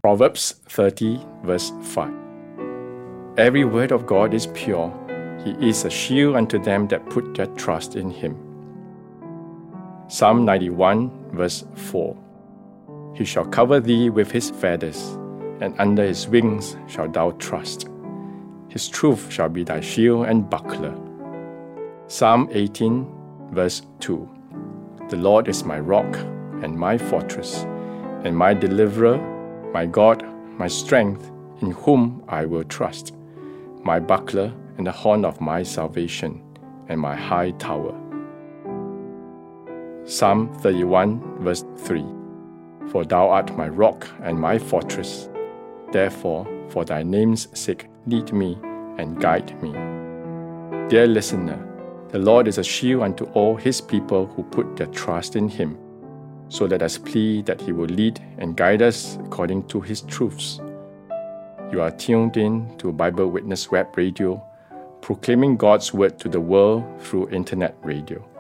Proverbs 30 verse 5. Every word of God is pure. He is a shield unto them that put their trust in him. Psalm 91 verse 4. He shall cover thee with his feathers, and under his wings shalt thou trust. His truth shall be thy shield and buckler. Psalm 18 verse 2. The Lord is my rock and my fortress, and my deliverer, my God, my strength, in whom I will trust, my buckler and the horn of my salvation, and my high tower. Psalm 31 verse 3. For thou art my rock and my fortress. Therefore, for thy name's sake, lead me and guide me. Dear listener, the Lord is a shield unto all his people who put their trust in him. So let us plead that he will lead and guide us according to his truths. You are tuned in to Bible Witness Web Radio, proclaiming God's word to the world through internet radio.